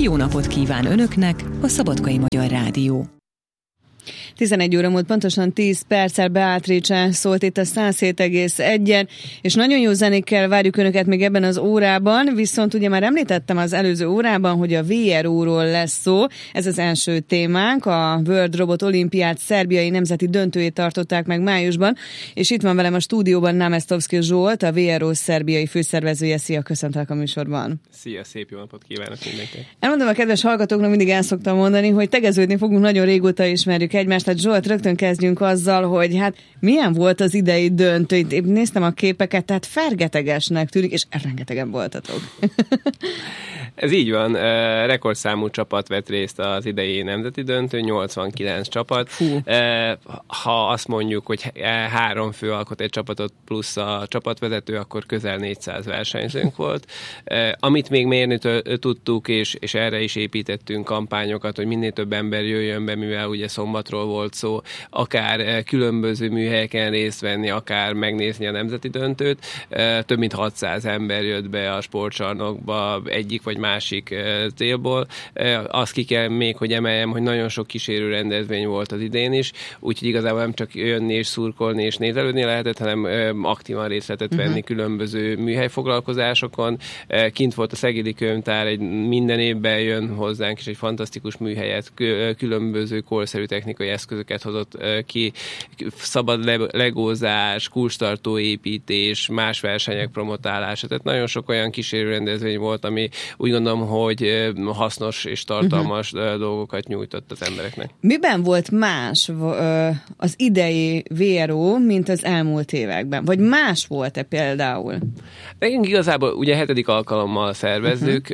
jó napot kíván Önöknek a Szabadkai Magyar Rádió. 11 óra múlt pontosan 10 perccel Beatrice szólt itt a 107,1-en, és nagyon jó zenékkel várjuk Önöket még ebben az órában, viszont ugye már említettem az előző órában, hogy a VRO-ról lesz szó, ez az első témánk, a World Robot Olimpiád szerbiai nemzeti döntőjét tartották meg májusban, és itt van velem a stúdióban Námesztovszky Zsolt, a VRO szerbiai főszervezője. Szia, köszöntelek a műsorban. Szia, szép jó napot kívánok mindenkinek. Elmondom a kedves hallgatóknak, mindig el szoktam mondani, hogy tegeződni fogunk, nagyon régóta ismerjük egymást. Tehát Zsolt, rögtön kezdjünk azzal, hogy hát milyen volt az idei döntő. Én néztem a képeket, tehát fergetegesnek tűnik, és rengetegen voltatok. Ez így van, rekordszámú csapat vett részt az idei nemzeti döntő, 89 csapat. Ha azt mondjuk, hogy 3 fő alkot egy csapatot plusz a csapatvezető, akkor közel 400 versenyzőnk volt. Amit még mérni tudtuk, és erre is építettünk kampányokat, hogy minél több ember jöjjön be, mivel ugye szombatról volt szó, akár különböző műhelyeken részt venni, akár megnézni a nemzeti döntőt. Több mint 600 ember jött be a sportcsarnokba egyik vagy másik célból. Azt ki kell még, hogy emeljem, hogy nagyon sok kísérő rendezvény volt az idén is, úgyhogy igazából nem csak jönni és szurkolni és nézelődni lehetett, hanem aktívan részt lehetett venni különböző műhelyfoglalkozásokon. Kint volt a Szegedi Könyvtár, minden évben jön hozzánk is egy fantasztikus műhelyet, különböző korszerű technikai eszközöket hozott ki, szabad legózás, kulcstartó építés, más versenyek promotálása, tehát nagyon sok olyan kísérő rendezvény volt, ami úgy gondolom, hogy hasznos és tartalmas dolgokat nyújtott az embereknek. Miben volt más az idei VRO, mint az elmúlt években? Vagy más volt-e például? Nekünk igazából ugye 7. alkalommal szervezzük,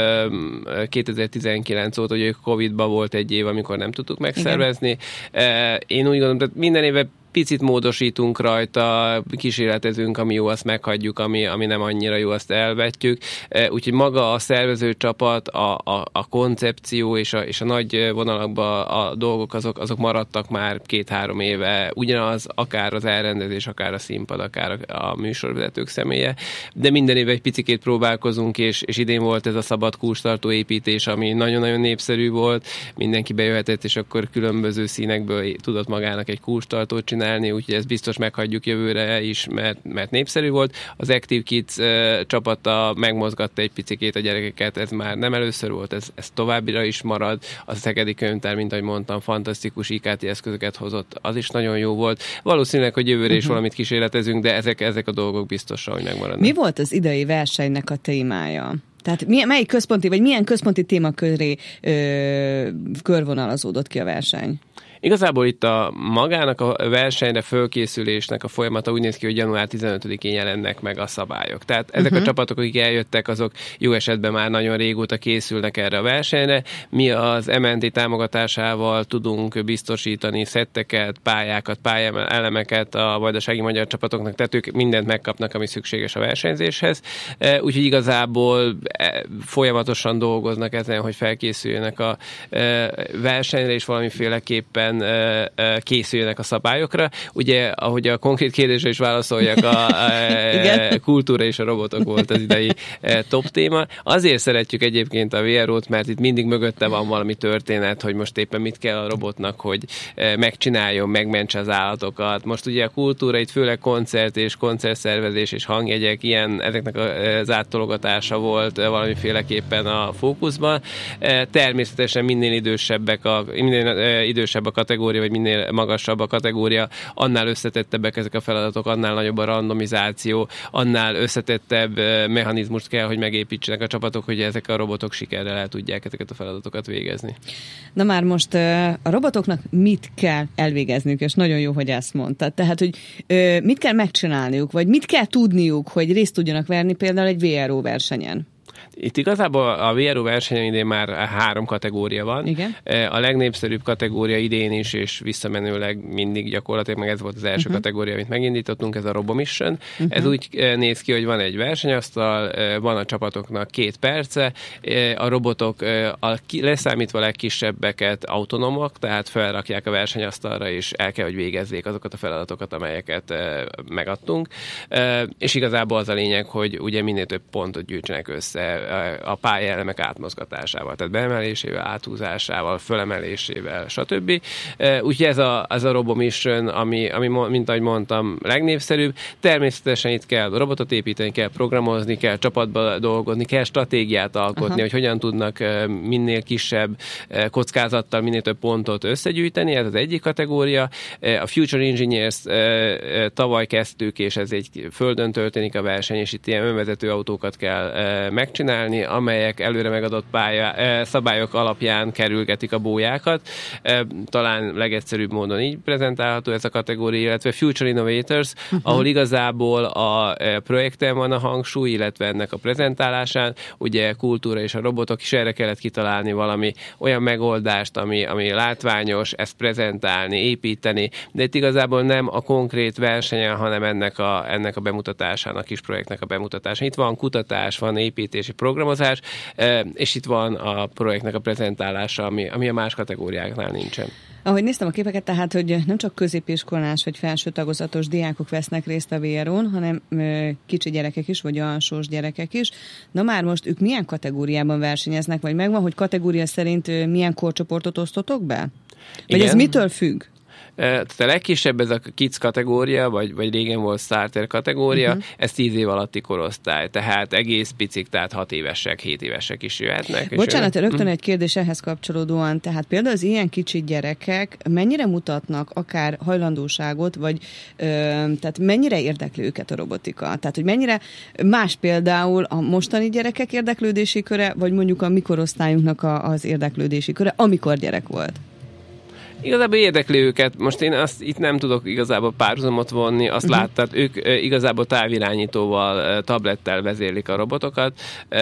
2019 óta, hogy Covid-ban volt egy év, amikor nem tudtuk megszervezni. Én úgy gondolom, hogy minden évben picit módosítunk rajta, kísérletezünk, ami jó, azt meghagyjuk, ami nem annyira jó, azt elvetjük. Úgyhogy maga a szervező csapat, a koncepció és a nagy vonalakban a dolgok azok maradtak már 2-3 éve. Ugyanaz, akár az elrendezés, akár a színpad, akár a műsorvezetők személye. De minden évben egy picikét próbálkozunk, és idén volt ez a szabad kulcstartó építés, ami nagyon-nagyon népszerű volt. Mindenki bejöhetett, és akkor különböző színekből tudott magának egy kulcstartót csinálni, úgyhogy ezt biztos meghagyjuk jövőre is, mert népszerű volt. Az Active Kids csapata megmozgatta egy picikét a gyerekeket, ez már nem először volt, ez továbbira is marad. A Szegedi Könyvtár, mint ahogy mondtam, fantasztikus IKT eszközöket hozott, az is nagyon jó volt. Valószínűleg, hogy jövőre is valamit kísérletezünk, de ezek a dolgok biztosan, hogy megmaradnak. Mi volt az idei versenynek a témája? Tehát melyik központi, vagy milyen központi téma köré körvonalazódott ki a verseny? Igazából itt a magának a versenyre fölkészülésnek a folyamata úgy néz ki, hogy január 15-én jelennek meg a szabályok. Tehát ezek a csapatok, akik eljöttek, azok jó esetben már nagyon régóta készülnek erre a versenyre. Mi az MNT támogatásával tudunk biztosítani szetteket, pályákat, pályaelemeket a vajdasági magyar csapatoknak, tehát ők mindent megkapnak, ami szükséges a versenyzéshez. Úgyhogy igazából folyamatosan dolgoznak ezen, hogy felkészüljenek a versenyre, és valamiféleképpen készüljenek a szabályokra. Ugye, ahogy a konkrét kérdésre is válaszoljak, a kultúra és a robotok volt az idei top téma. Azért szeretjük egyébként a VRO-t, mert itt mindig mögötte van valami történet, hogy most éppen mit kell a robotnak, hogy megcsináljon, megmentse az állatokat. Most ugye a kultúra itt főleg koncert és koncertszervezés és hangjegyek, ezeknek az áttologatása volt valamiféleképpen a fókuszban. Természetesen minél idősebb a kategória, vagy minél magasabb a kategória, annál összetettebbek ezek a feladatok, annál nagyobb a randomizáció, annál összetettebb mechanizmust kell, hogy megépítsenek a csapatok, hogy ezek a robotok sikerrel el tudják ezeket a feladatokat végezni. Na már most a robotoknak mit kell elvégezniük, és nagyon jó, hogy ezt mondtad. Tehát, hogy mit kell megcsinálniuk, vagy mit kell tudniuk, hogy részt tudjanak venni például egy VRO versenyen? Itt igazából a VRO versenyen idén már 3 kategória van. Igen. A legnépszerűbb kategória idén is, és visszamenőleg mindig gyakorlatilag, meg ez volt az első kategória, amit megindítottunk, ez a RoboMission. Ez úgy néz ki, hogy van egy versenyasztal, van a csapatoknak 2 perce, a robotok leszámítva legkisebbeket autonómak, tehát felrakják a versenyasztalra, és el kell, hogy végezzék azokat a feladatokat, amelyeket megadtunk. És igazából az a lényeg, hogy ugye minél több pontot gyűjtsenek össze. a pályaelemek átmozgatásával, tehát beemelésével, áthúzásával, fölemelésével, stb. Úgyhogy ez a RoboMission, ami, mint ahogy mondtam, legnépszerűbb. Természetesen itt kell robotot építeni, kell programozni, kell csapatba dolgozni, kell stratégiát alkotni, hogy hogyan tudnak minél kisebb kockázattal, minél több pontot összegyűjteni, ez az egyik kategória. A Future Engineers tavaly kezdtük, és ez egy földön történik a verseny, és itt ilyen önvezető autókat kell megcsinálni, amelyek előre megadott szabályok alapján kerülgetik a bójákat. Talán legegyszerűbb módon így prezentálható ez a kategória, illetve Future Innovators, ahol igazából a projekten van a hangsúly, illetve ennek a prezentálásán, ugye kultúra és a robotok is erre kellett kitalálni valami olyan megoldást, ami látványos, ezt prezentálni, építeni, de itt igazából nem a konkrét versenyen, hanem ennek a bemutatásán, a kis projektnek a bemutatása. Itt van kutatás, van építési programozás, és itt van a projektnek a prezentálása, ami a más kategóriáknál nincsen. Ahogy néztem a képeket, tehát, hogy nem csak középiskolás vagy felső tagozatos diákok vesznek részt a VRO-n, hanem kicsi gyerekek is, vagy alsós gyerekek is. Na már most ők milyen kategóriában versenyeznek, vagy megvan, hogy kategória szerint milyen korcsoportot osztotok be? Vagy igen. Ez mitől függ? Tehát a legkisebb ez a kids kategória, vagy régen volt starter kategória, ez 10 év alatti korosztály, tehát egész picik, tehát 6 évesek, 7 évesek is jöhetnek. Bocsánat, rögtön egy kérdés ehhez kapcsolódóan, tehát például az ilyen kicsi gyerekek mennyire mutatnak akár hajlandóságot, vagy tehát mennyire érdekli őket a robotika? Tehát, hogy mennyire más például a mostani gyerekek érdeklődési köre, vagy mondjuk a mi korosztályunknak az érdeklődési köre, amikor gyerek volt? Igazából érdekli őket. Most én itt nem tudok igazából párhuzamot vonni, azt láttad, ők igazából távirányítóval, tablettel vezérlik a robotokat,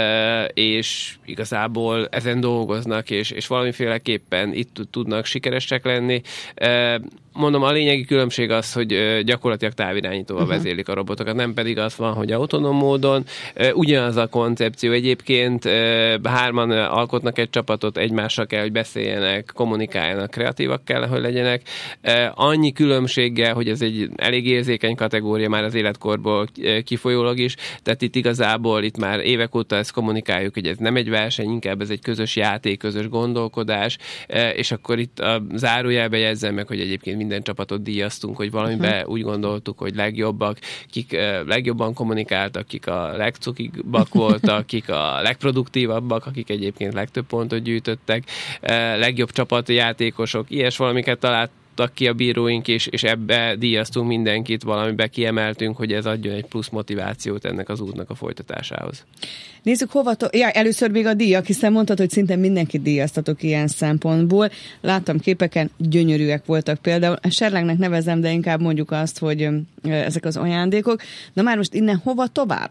és igazából ezen dolgoznak, és valamiféleképpen itt tudnak sikeresek lenni. Mondom, a lényegi különbség az, hogy gyakorlatilag távirányítóval vezérlik a robotokat, nem pedig az van, hogy autonóm módon. Ugyanaz a koncepció egyébként, hárman alkotnak egy csapatot, egymással kell, hogy beszéljenek, kommunikáljanak, kreatívak kell, hogy legyenek. Annyi különbséggel, hogy ez egy elég érzékeny kategória már az életkorból kifolyólag is, tehát itt igazából itt már évek óta ezt kommunikáljuk, hogy ez nem egy verseny, inkább ez egy közös játék, közös gondolkodás, és akkor itt a zárójelbe jegyzem meg, hogy egyébként minden csapatot díjaztunk, hogy valamiben úgy gondoltuk, hogy legjobbak, kik legjobban kommunikáltak, kik a legcukibbak voltak, kik a legproduktívabbak, akik egyébként legtöbb pontot gyűjtöttek, legjobb csapatjátékosok, ilyes valamiket találtak ki a bíróink, és ebbe díjaztunk mindenkit, valamibe kiemeltünk, hogy ez adjon egy plusz motivációt ennek az útnak a folytatásához. Nézzük, először még a díjak, hiszen mondtad, hogy szinte mindenkit díjaztatok ilyen szempontból. Láttam képeken, gyönyörűek voltak például. Serlengnek nevezem, de inkább mondjuk azt, hogy ezek az ajándékok. Na már most innen hova tovább?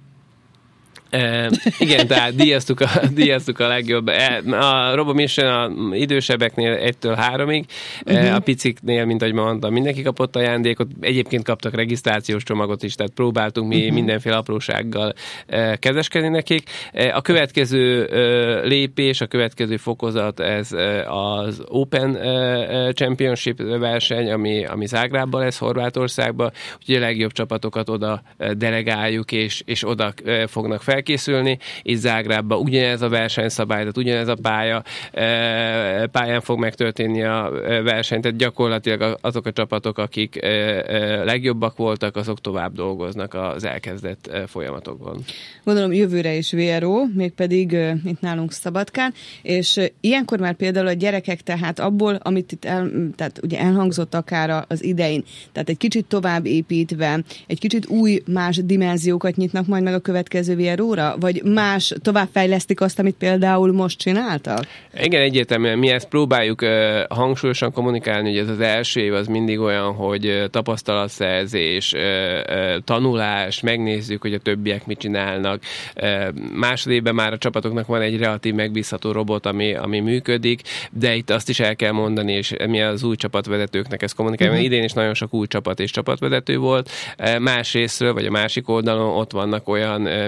Igen, tehát díjaztuk a legjobb. A RoboMission a idősebbeknél 1-től 3-ig, a piciknél, mint ahogy mondtam, mindenki kapott ajándékot, egyébként kaptak regisztrációs csomagot is, tehát próbáltunk mi mindenféle aprósággal kezeskedni nekik. A következő lépés, a következő fokozat, ez az Open Championship verseny, ami Zágrábban lesz, Horvátországban, úgyhogy a legjobb csapatokat oda delegáljuk, és oda fognak felkészülni, és Zágrábban ugyanez a versenyszabályzat, ugyanez a pályán fog megtörténni a verseny, tehát gyakorlatilag azok a csapatok, akik legjobbak voltak, azok tovább dolgoznak az elkezdett folyamatokon. Gondolom jövőre is VRO, mégpedig itt nálunk Szabadkán, és ilyenkor már például a gyerekek, tehát abból, amit itt tehát ugye elhangzott akár az idején, tehát egy kicsit tovább építve, egy kicsit más dimenziókat nyitnak majd meg a következő VRO-ra, vagy más továbbfejlesztik azt, amit például most csináltak? Igen, egyértelműen mi ezt próbáljuk hangsúlyosan kommunikálni, hogy ez az első év az mindig olyan, hogy tapasztalatszerzés, tanulás, megnézzük, hogy a többiek mit csinálnak. Másodévben már a csapatoknak van egy relatív megbízható robot, ami működik, de itt azt is el kell mondani, és mi az új csapatvezetőknek ezt kommunikáljuk, idén is nagyon sok új csapat és csapatvezető volt. Másrésztről, vagy a másik oldalon ott vannak olyan műhelyek,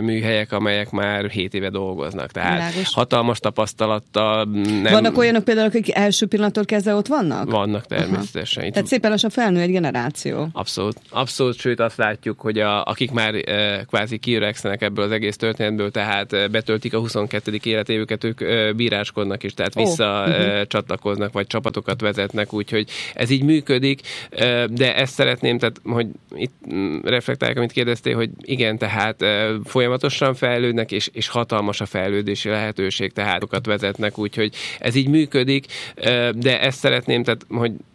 cégek, amelyek már 7 éve dolgoznak. Tehát Világos. hatalmas tapasztalattal. Vannak olyanok például, akik első pillanattól kezdve ott vannak? Vannak természetesen. Tehát szépen lassan felnő egy generáció. Abszolút, sőt azt látjuk, hogy akik már kvázi kiöregszenek ebből az egész történetből, tehát betöltik a 22. életévüket, ők bíráskodnak is, tehát visszacsatlakoznak, vagy csapatokat vezetnek, úgyhogy ez így működik, de ezt szeretném, tehát hogy itt reflektálják, amit kérdeztél, hogy igen, tehát folyamatosan fejlődnek, és hatalmas a fejlődési lehetőség, tehát sokat vezetnek, úgyhogy ez így működik, de ezt szeretném, tehát hogy